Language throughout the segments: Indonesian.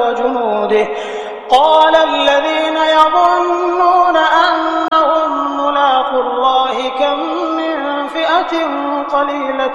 وجنوده قال الذين يظنون أنهم ملاقو الله كم من فئة قليلة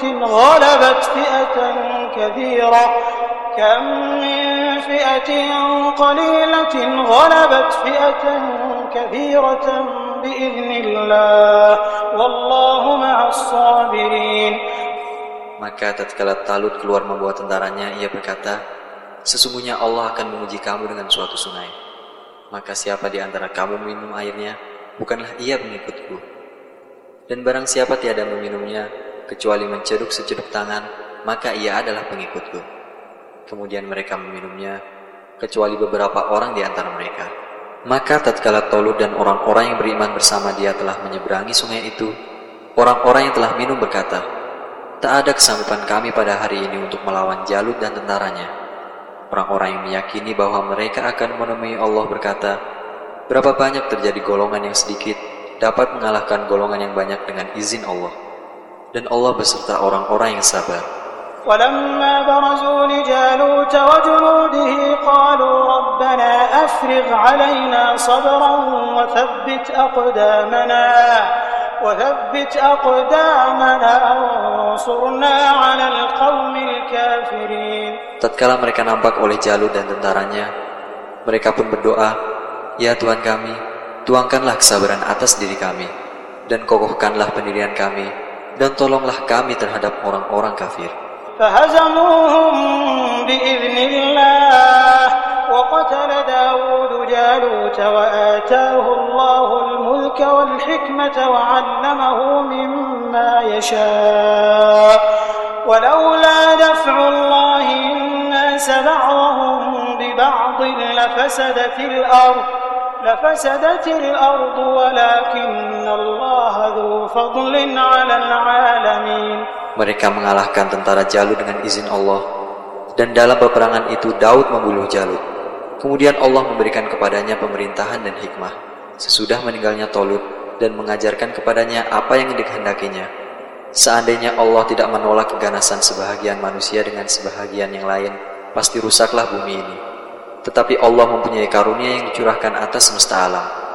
غلبت فئة كثيرة بإذن الله والله مع الصابرين. Maka tatkala Talut keluar membawa tentaranya, ia berkata, sesungguhnya Allah akan menguji kamu dengan suatu sungai. Maka siapa di antara kamu minum airnya, bukanlah ia pengikutku. Dan barang siapa tiada meminumnya, kecuali menceduk seceduk tangan, maka ia adalah pengikutku. Kemudian mereka meminumnya, kecuali beberapa orang di antara mereka. Maka tatkala Talut dan orang-orang yang beriman bersama dia telah menyeberangi sungai itu, orang-orang yang telah minum berkata, tak ada kesanggupan kami pada hari ini untuk melawan Jalut dan tentaranya. Orang-orang yang meyakini bahwa mereka akan menemui Allah berkata, berapa banyak terjadi golongan yang sedikit dapat mengalahkan golongan yang banyak dengan izin Allah. Dan Allah beserta orang-orang yang sabar. وَلَمَّا بَرَزُوا لِجَالُوتَ وَجُنُودِهِ قَالُوا رَبَّنَا أَفْرِغْ عَلَيْنَا صَبْرًا وَثَبِّتْ أَقْدَامَنَا وَانصُرْنَا عَلَى الْقَوْمِ الْكَافِرِينَ. Tatkala mereka nampak oleh Jalut dan tentaranya, mereka pun berdoa, ya Tuhan kami, tuangkanlah kesabaran atas diri kami, dan kokohkanlah pendirian kami, dan tolonglah kami terhadap orang-orang kafir. فهزموهم بإذن الله وقتل داود جالوت وآتاه الله الملك والحكمة وعلمه مما يشاء ولولا دفع الله الناس بعضهم ببعض لفسدت الأرض ولكن الله ذو فضل على العالمين. Mereka mengalahkan tentara Jalut dengan izin Allah, dan dalam peperangan itu Daud membunuh Jalut. Kemudian Allah memberikan kepadanya pemerintahan dan hikmah sesudah meninggalnya Talut, dan mengajarkan kepadanya apa yang dikehendakinya. Seandainya Allah tidak menolak keganasan sebahagian manusia dengan sebahagian yang lain, pasti rusaklah bumi ini. Tetapi Allah mempunyai karunia yang dicurahkan atas semesta alam.